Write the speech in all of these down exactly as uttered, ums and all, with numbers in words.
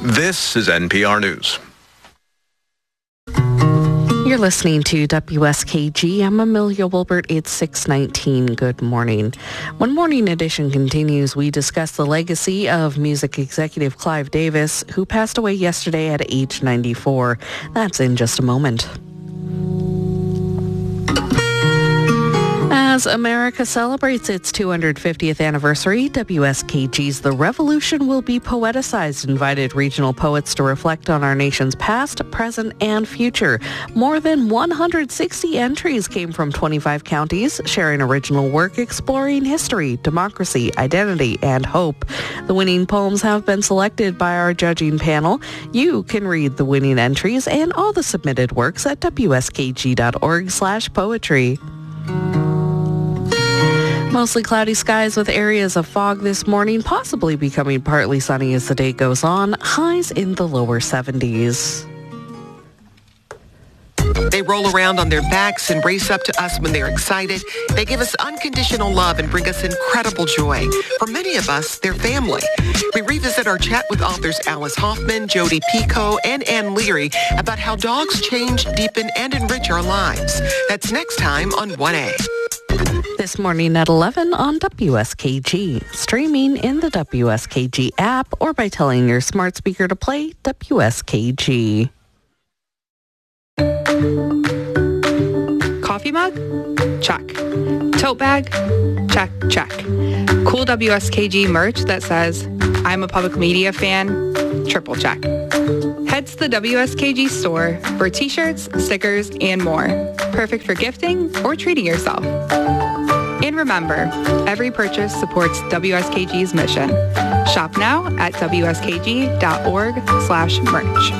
This is N P R News. You're listening to W S K G. I'm Amelia Wilbert. It's six nineteen. Good morning. When Morning Edition continues, we discuss the legacy of music executive Clive Davis, who passed away yesterday at age ninety-four. That's in just a moment. As America celebrates its two hundred fiftieth anniversary, W S K G's The Revolution will be poeticized, invited regional poets to reflect on our nation's past, present, and future. More than one hundred sixty entries came from twenty-five counties, sharing original work exploring history, democracy, identity, and hope. The winning poems have been selected by our judging panel. You can read the winning entries and all the submitted works at W S K G dot org slash poetry. Mostly cloudy skies with areas of fog this morning, possibly becoming partly sunny as the day goes on. Highs in the lower seventies. They roll around on their backs and race up to us when they're excited. They give us unconditional love and bring us incredible joy. For many of us, they're family. We revisit our chat with authors Alice Hoffman, Jodi Picoult, and Ann Leary about how dogs change, deepen, and enrich our lives. That's next time on one A. This morning at eleven on W S K G. Streaming in the W S K G app or by telling your smart speaker to play W S K G. Coffee mug? Check. Tote bag? Check, check. Cool W S K G merch that says, I'm a public media fan? Triple check. Head to the W S K G store for t-shirts, stickers, and more. Perfect for gifting or treating yourself. And remember, every purchase supports W S K G's mission. Shop now at W S K G dot org slash merch.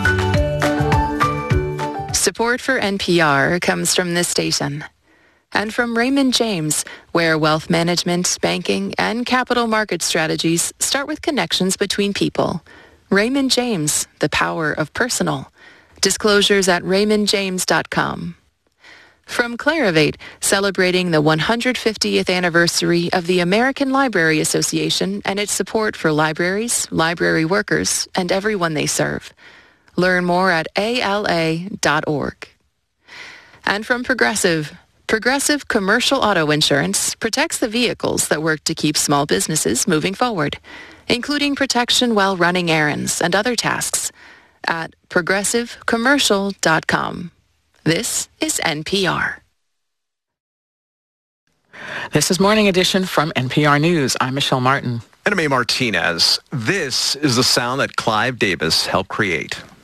Support for N P R comes from this station and from Raymond James, where wealth management, banking, and capital market strategies start with connections between people. Raymond James, the power of personal. Disclosures at raymond james dot com. From Clarivate, celebrating the one hundred fiftieth anniversary of the American Library Association and its support for libraries, library workers, and everyone they serve. Learn more at A L A dot org. And from Progressive, Progressive Commercial Auto Insurance protects the vehicles that work to keep small businesses moving forward, including protection while running errands and other tasks at progressive commercial dot com. This is N P R. This is Morning Edition from N P R News. I'm Michelle Martin. And I'm A. Martinez. This is the sound that Clive Davis helped create.